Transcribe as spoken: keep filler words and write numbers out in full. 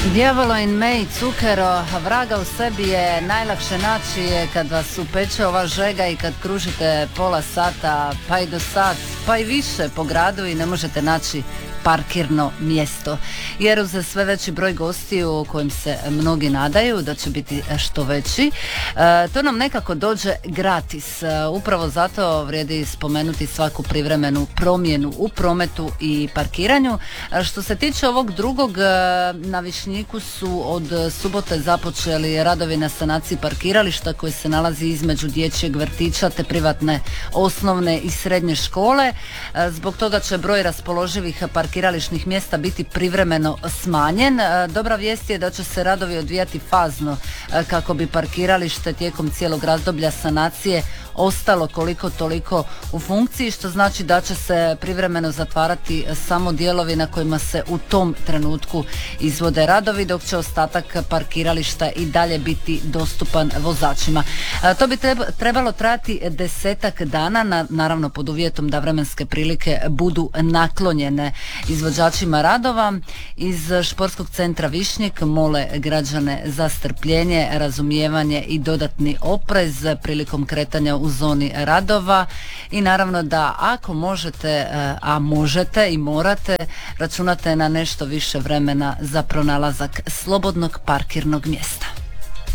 Djevolo in me i cukero, vraga u sebi je najlakše naći kad vas upeče ova žega i kad kružite pola sata, pa i do sat, pa i više po gradu i ne možete naći parkirno mjesto. Jer uz sve veći broj gostiju kojim se mnogi nadaju da će biti što veći, to nam nekako dođe gratis. Upravo zato vrijedi spomenuti svaku privremenu promjenu u prometu i parkiranju. Što se tiče ovog drugog, na Višnjiku su od subote započeli radovi na sanaciji parkirališta koji se nalazi između dječjeg vrtića te privatne osnovne i srednje škole. Zbog toga će broj raspoloživih parkirališta parkirališnih mjesta biti privremeno smanjen. Dobra vijest je da će se radovi odvijati fazno kako bi parkiralište tijekom cijelog razdoblja sanacije ostalo koliko toliko u funkciji, što znači da će se privremeno zatvarati samo dijelovi na kojima se u tom trenutku izvode radovi, dok će ostatak parkirališta i dalje biti dostupan vozačima. To bi trebalo trajati desetak dana, naravno pod uvjetom da vremenske prilike budu naklonjene izvođačima radova. Iz Športskog centra Višnjik mole građane za strpljenje, razumijevanje i dodatni oprez prilikom kretanja u zoni radova i naravno da ako možete, a možete i morate, računate na nešto više vremena za pronalazak slobodnog parkirnog mjesta.